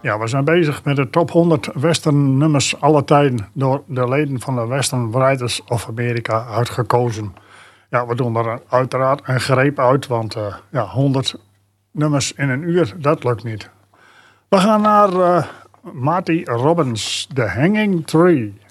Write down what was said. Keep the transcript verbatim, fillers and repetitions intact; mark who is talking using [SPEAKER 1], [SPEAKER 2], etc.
[SPEAKER 1] Ja, we zijn bezig met de top honderd western nummers alle tijden door de leden van de Western Writers of America uitgekozen. Ja, we doen er uiteraard een greep uit, want uh, ja, honderd nummers in een uur, dat lukt niet. We gaan naar uh, Marty Robbins, The Hanging Tree.